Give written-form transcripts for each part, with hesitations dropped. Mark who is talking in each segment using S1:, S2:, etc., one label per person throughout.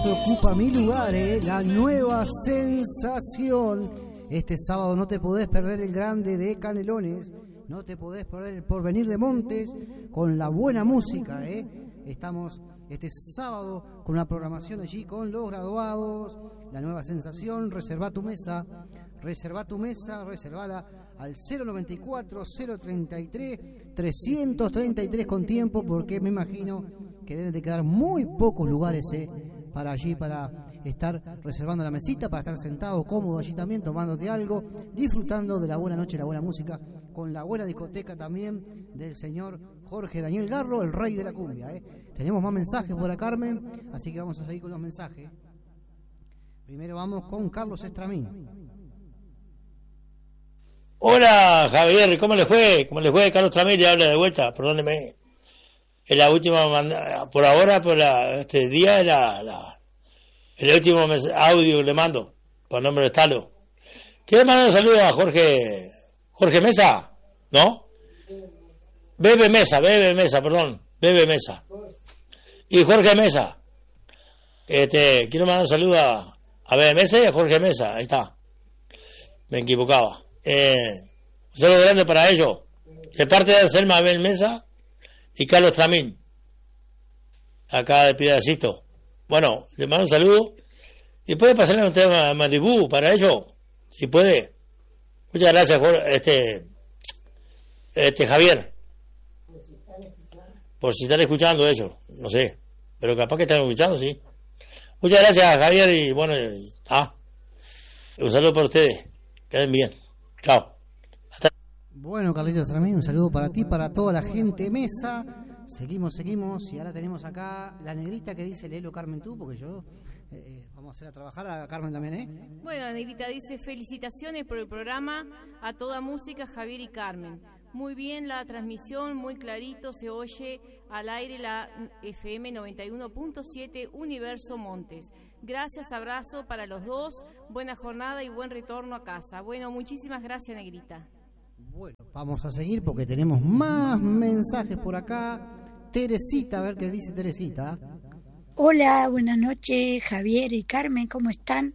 S1: Esto ocupa mi lugar, la nueva sensación. Este sábado no te podés perder el grande de Canelones, no te podés perder el Porvenir de Montes con la buena música, Estamos este sábado con una programación allí con los graduados, la nueva sensación. Reserva tu mesa, reservala al 094-033-333 con tiempo, porque me imagino que deben de quedar muy pocos lugares para allí, para estar reservando la mesita, para estar sentado cómodo allí también, tomándote algo, disfrutando de la buena noche, la buena música, con la buena discoteca también del señor Jorge Daniel Garro, el rey de la cumbia. Tenemos más mensajes por acá, Carmen, así que vamos a seguir con los mensajes. Primero vamos con Carlos Estramín.
S2: Hola Javier, ¿cómo le fue? Carlos Estramín le habla de vuelta, perdóneme. Es la última, por ahora, por este día, el último audio que le mando, por nombre de Estalo. Quiero mandar un saludo a Jorge Mesa, ¿no? Bebe Mesa, y Jorge Mesa. Quiero mandar un saludo a Bebe Mesa y a Jorge Mesa, ahí está. Me equivocaba. Un saludo grande para ellos, de parte de Selma Abel Mesa y Carlos Tramín, acá de Piedacito. Bueno, le mando un saludo y puede pasarle un tema a Maribú para ellos, si puede. Muchas gracias, Javier, por si están escuchando ellos, no sé, pero capaz que están escuchando, sí. Muchas gracias, Javier, y bueno, un saludo para ustedes, queden bien, chao.
S1: Bueno, Carlitos Tramín, un saludo para ti, para toda la gente mesa. Seguimos, y ahora tenemos acá la negrita que dice, léelo Carmen tú, porque yo vamos a hacer a trabajar a Carmen también,
S3: Bueno, la negrita dice, felicitaciones por el programa, a toda música, Javier y Carmen. Muy bien la transmisión, muy clarito, se oye al aire la FM 91.7 Universo Montes. Gracias, abrazo para los dos, buena jornada y buen retorno a casa. Bueno, muchísimas gracias, negrita.
S1: Bueno, vamos a seguir porque tenemos más mensajes por acá. Teresita, a ver qué dice Teresita.
S4: Hola, buenas noches, Javier y Carmen, ¿cómo están?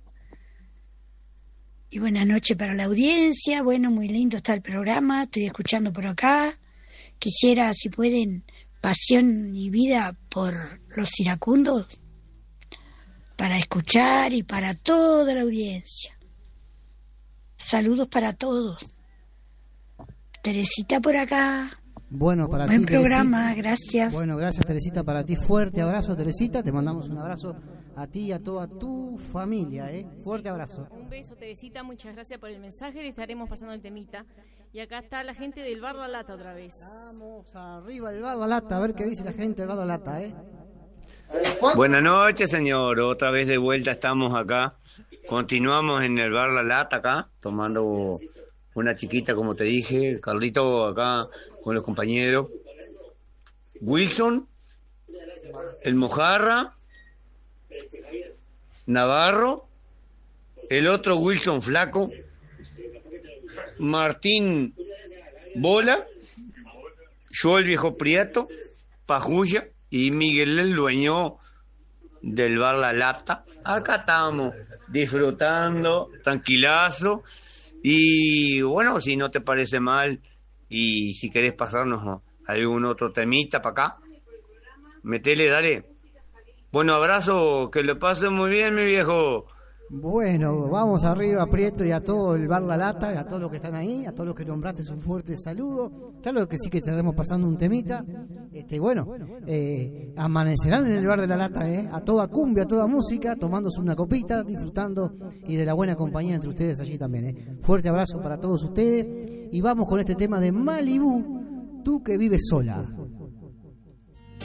S4: Y buenas noches para la audiencia. Bueno, muy lindo está el programa, estoy escuchando por acá. Quisiera, si pueden, Pasión y Vida por los iracundos, para escuchar y para toda la audiencia. Saludos para todos. Teresita por acá.
S1: Bueno, para
S4: buen
S1: ti,
S4: programa,
S1: Teresita.
S4: Gracias.
S1: Bueno, gracias Teresita, para ti fuerte abrazo, Teresita, te mandamos un abrazo a ti y a toda tu familia, fuerte abrazo.
S3: Un beso, Teresita, muchas gracias por el mensaje, le estaremos pasando el temita. Y acá está la gente del Bar La Lata otra vez.
S1: Vamos arriba del Bar La Lata, a ver qué dice la gente del Bar La Lata,
S5: Buenas noches, señor, otra vez de vuelta estamos acá, continuamos en el Bar La Lata acá, tomando una chiquita, como te dije, Carlito acá con los compañeros, Wilson, el Mojarra, Navarro, el otro Wilson Flaco, Martín Bola, yo el viejo Prieto, Fajulla y Miguel el dueño del Bar La Lata. Acá estamos disfrutando, tranquilazo. Y bueno, si no te parece mal y si querés pasarnos algún otro temita para acá, metele, dale. Bueno, abrazo, que lo pasen muy bien, mi viejo.
S1: Bueno, vamos arriba, Prieto, y a todo el Bar La Lata, a todos los que están ahí, a todos los que nombraste un fuerte saludo. Claro que sí que estaremos pasando un temita. Amanecerán en el Bar de La Lata, a toda cumbia, a toda música, tomándose una copita, disfrutando y de la buena compañía entre ustedes allí también. Fuerte abrazo para todos ustedes y vamos con este tema de Malibú, tú que vives sola.